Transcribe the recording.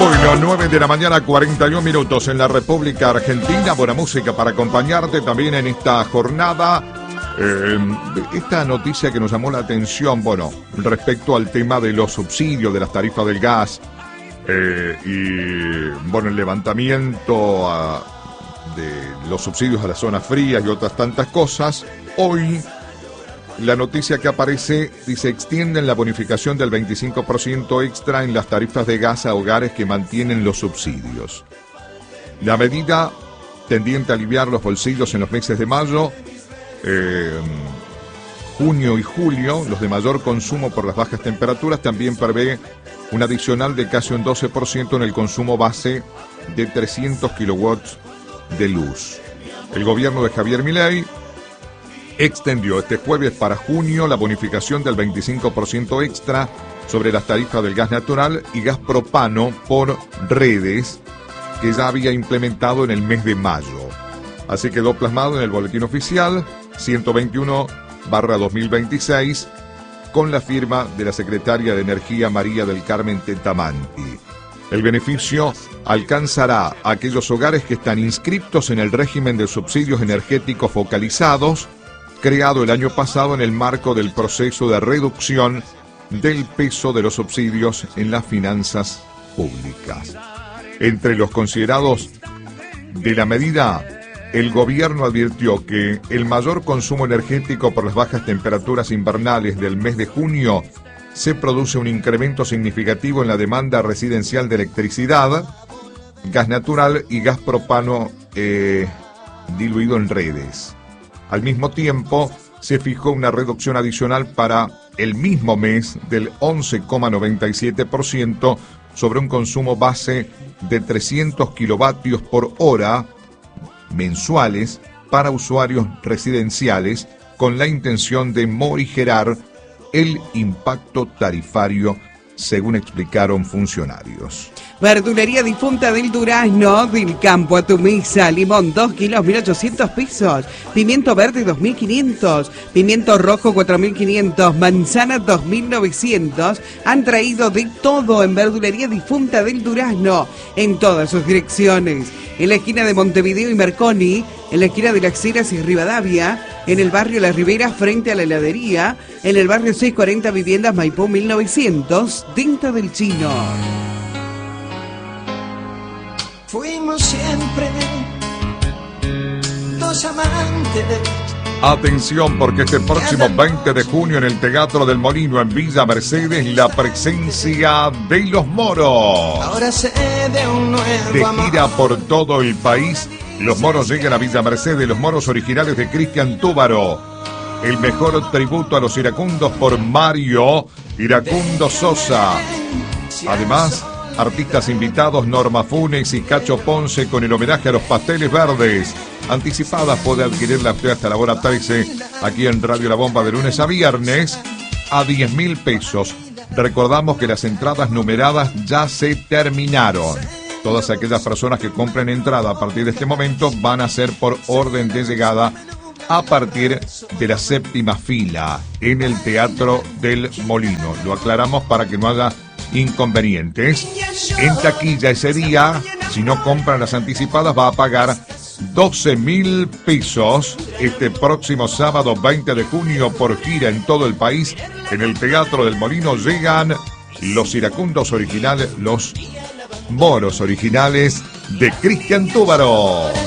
Bueno, 9 de la mañana, 41 minutos en la República Argentina. Buena música para acompañarte también en esta jornada. Esta noticia que nos llamó la atención, bueno, respecto al tema de los subsidios, de las tarifas del gas, y bueno, el levantamiento de los subsidios a las zonas frías y otras tantas cosas. Hoy la noticia que aparece dice: extienden la bonificación del 25% extra en las tarifas de gas a hogares que mantienen los subsidios. La medida tendiente a aliviar los bolsillos en los meses de mayo, junio y julio, los de mayor consumo por las bajas temperaturas, también prevé un adicional de casi un 12% en el consumo base de 300 kilowatts de luz. El gobierno de Javier Milei extendió este jueves para junio la bonificación del 25% extra sobre las tarifas del gas natural y gas propano por redes, que ya había implementado en el mes de mayo. Así quedó plasmado en el boletín oficial 121/2026 con la firma de la secretaria de Energía María del Carmen Tetamanti. El beneficio alcanzará a aquellos hogares que están inscriptos en el régimen de subsidios energéticos focalizados, creado el año pasado en el marco del proceso de reducción del peso de los subsidios en las finanzas públicas. Entre los considerados de la medida, el gobierno advirtió que el mayor consumo energético por las bajas temperaturas invernales del mes de junio se produce un incremento significativo en la demanda residencial de electricidad, gas natural y gas propano diluido en redes. Al mismo tiempo, se fijó una reducción adicional para el mismo mes del 11,97% sobre un consumo base de 300 kilovatios por hora mensuales para usuarios residenciales, con la intención de morigerar el impacto tarifario, según explicaron funcionarios. Verdulería Difunta del Durazno, del campo a tu mesa. Limón 2 kilos, 1.800 pesos. Pimiento verde 2.500. Pimiento rojo 4.500. Manzana 2.900. Han traído de todo en Verdulería Difunta del Durazno, en todas sus direcciones. En la esquina de Montevideo y Merconi, en la esquina de Las Heras y Rivadavia, en el barrio La Ribera frente a la heladería, en el barrio 640 Viviendas Maipú 1900, dentro del Chino. Fuimos siempre dos amantes. Atención, porque este próximo 20 de junio en el Teatro del Molino en Villa Mercedes, la presencia de Los Moros. Ahora sé de un nuevo De amor. gira por todo el país, Los Moros llegan a Villa Mercedes, Los Moros originales de Cristian Túbaro. El mejor tributo a los iracundos por Mario Iracundo Sosa. Además, artistas invitados Norma Funes y Cacho Ponce con el homenaje a los pasteles verdes. Anticipadas puede adquirirla usted hasta la hora 13 aquí en Radio La Bomba de lunes a viernes a 10.000 pesos. Recordamos que las entradas numeradas ya se terminaron. Todas aquellas personas que compren entrada a partir de este momento van a ser por orden de llegada a partir de la 7ª fila en el Teatro del Molino. Lo aclaramos para que no haya inconvenientes. En taquilla ese día, si no compran las anticipadas, va a pagar 12.000 pesos este próximo sábado 20 de junio por gira en todo el país. En el Teatro del Molino llegan los iracundos originales, los moros originales de Cristian Túbaro.